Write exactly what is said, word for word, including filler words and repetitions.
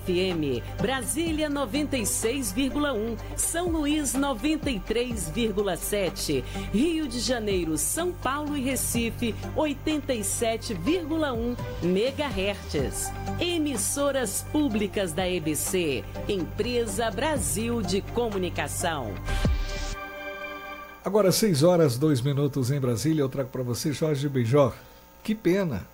F M, Brasília noventa e seis vírgula um, São Luís noventa e três vírgula sete, Rio de Janeiro, São Paulo e Recife oitenta e sete vírgula um megahertz. Emissoras públicas da E B C, Empresa Brasil de Comunicação. Agora seis horas, dois minutos em Brasília, eu trago para você Jorge Benjor. Que pena,